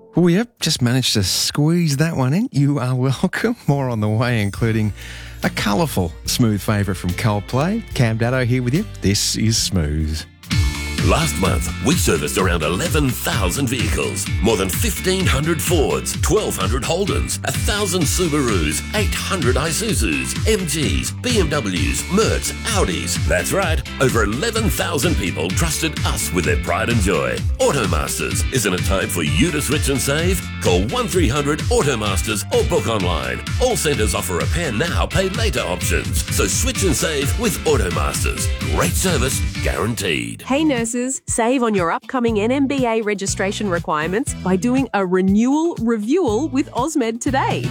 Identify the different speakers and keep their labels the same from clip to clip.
Speaker 1: Oh, yep, just managed to squeeze that one in. You are welcome. More on the way, including a colourful Smooth favourite from Coldplay. Cam Datto here with you. This is Smooth.
Speaker 2: Last month, we serviced around 11,000 vehicles, more than 1,500 Fords, 1,200 Holdens, 1,000 Subarus, 800 Isuzus, MGs, BMWs, Mercs, Audis. That's right, over 11,000 people trusted us with their pride and joy. Automasters, isn't it time for you to switch and save? Call 1300 Automasters or book online. All centres offer repair now, pay later options. So switch and save with Automasters. Great service, guaranteed.
Speaker 3: Hey nurses, save on your upcoming NMBA registration requirements by doing a renewal review with Osmed today.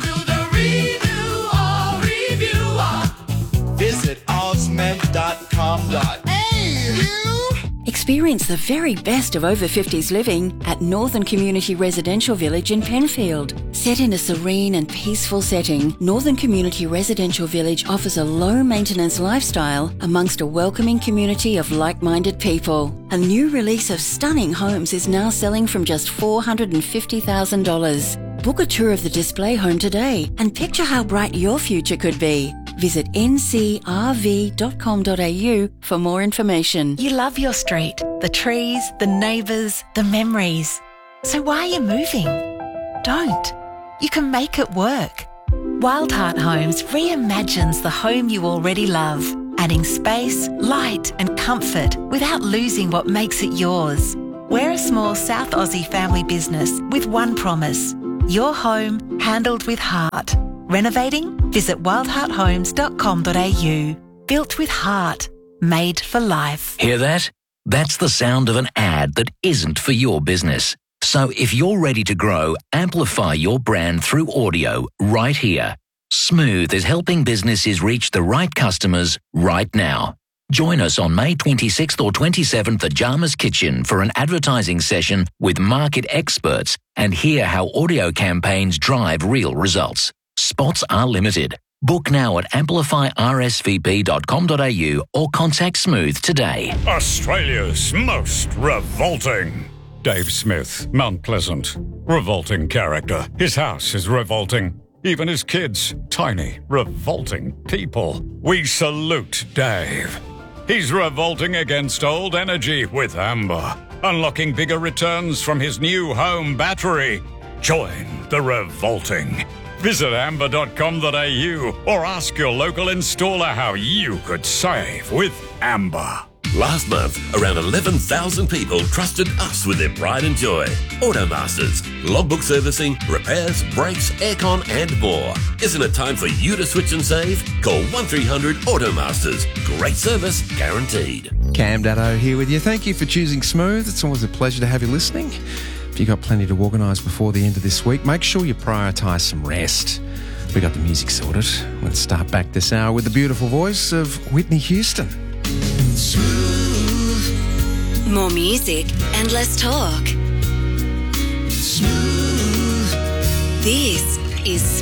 Speaker 4: Visit osmed.com.au.
Speaker 5: Experience the very best of over 50s living at Northern Community Residential Village in Penfield. Set in a serene and peaceful setting, Northern Community Residential Village offers a low-maintenance lifestyle amongst a welcoming community of like-minded people. A new release of stunning homes is now selling from just $450,000. Book a tour of the display home today and picture how bright your future could be. Visit ncrv.com.au for more information.
Speaker 6: You love your street, the trees, the neighbours, the memories. So why are you moving? Don't. You can make it work. Wildheart Homes reimagines the home you already love, adding space, light and comfort without losing what makes it yours. We're a small South Aussie family business with one promise: your home handled with heart. Renovating? Visit wildhearthomes.com.au. Built with heart. Made for life.
Speaker 7: Hear that? That's the sound of an ad that isn't for your business. So if you're ready to grow, amplify your brand through audio right here. Smooth is helping businesses reach the right customers right now. Join us on May 26th or 27th at Jama's Kitchen for an advertising session with market experts and hear how audio campaigns drive real results. Spots are limited. Book now at amplifyrsvp.com.au or contact Smooth today.
Speaker 8: Australia's most revolting. Dave Smith, Mount Pleasant. Revolting character. His house is revolting. Even his kids. Tiny, revolting people. We salute Dave. He's revolting against old energy with Amber. Unlocking bigger returns from his new home battery. Join the revolting. Visit amber.com.au or ask your local installer how you could save with Amber.
Speaker 2: Last month, around 11,000 people trusted us with their pride and joy. Automasters, logbook servicing, repairs, brakes, aircon and more. Isn't it time for you to switch and save? Call 1300 Automasters. Great service, guaranteed.
Speaker 1: Cam Datto here with you. Thank you for choosing Smooth. It's always a pleasure to have you listening. If you've got plenty to organise before the end of this week, make sure you prioritise some rest. We got the music sorted. Let's start back this hour with the beautiful voice of Whitney Houston.
Speaker 5: Smooth. More music and less talk. Smooth. This is